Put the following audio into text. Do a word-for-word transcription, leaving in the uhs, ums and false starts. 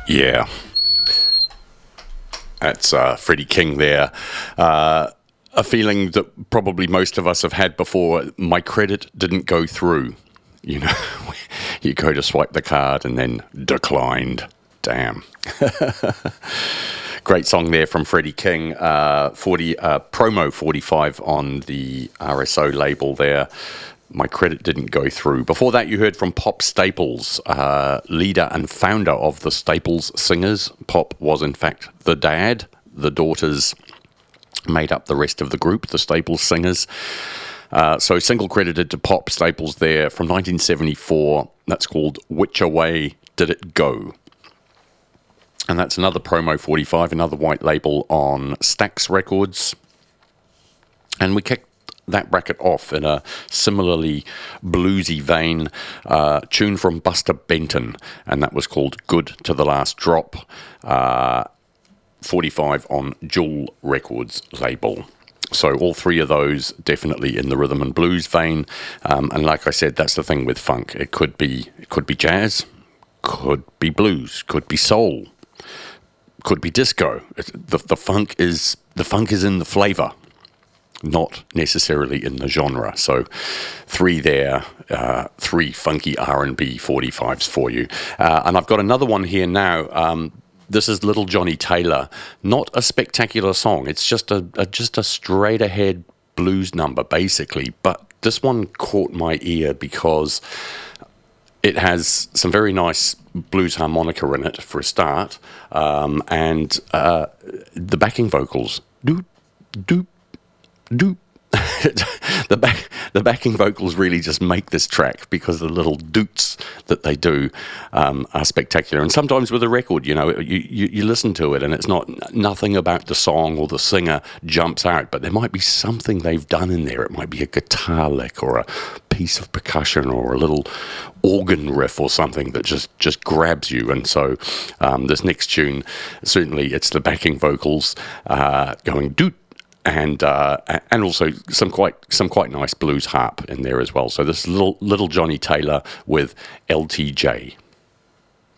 Yeah, that's uh, Freddie King there. Uh, a feeling that probably most of us have had before. My credit didn't go through. You know, you go to swipe the card and then declined. Damn. Great song there from Freddie King. Uh, forty uh, promo forty-five on the R S O label there. My credit didn't go through. Before that, you heard from Pop Staples, uh, leader and founder of the Staples Singers. Pop was, in fact, the dad. The daughters made up the rest of the group, the Staples Singers. Uh, so single credited to Pop Staples there from nineteen seventy-four. That's called Which Away Did It Go? And that's another promo forty-five, another white label on Stax Records. And we kicked that bracket off in a similarly bluesy vein, uh, tune from Buster Benton, and that was called Good to the Last Drop, uh, forty-five on Jewel Records label. So all three of those definitely in the rhythm and blues vein, um, and like I said, that's the thing with funk. It could be it could be jazz, could be blues, could be soul, could be disco. It's, the the funk is the funk is in the flavour, not necessarily in the genre. So three there, uh, three funky R and B forty-fives for you. Uh, and I've got another one here now. Um, this is Little Johnny Taylor. Not a spectacular song. It's just a, a just a straight ahead blues number, basically. But this one caught my ear because it has some very nice blues harmonica in it for a start, um, and uh, the backing vocals. Doop, doop, doop. the back, the backing vocals really just make this track because the little doots that they do um, are spectacular. And sometimes with a record, you know, you, you, you listen to it and it's not nothing about the song or the singer jumps out, but there might be something they've done in there. It might be a guitar lick or a piece of percussion or a little organ riff or something that just, just grabs you. And so um, this next tune, certainly it's the backing vocals uh, going doot, and uh, and also some quite some quite nice blues harp in there as well. So this is little little Johnny Taylor with L T J.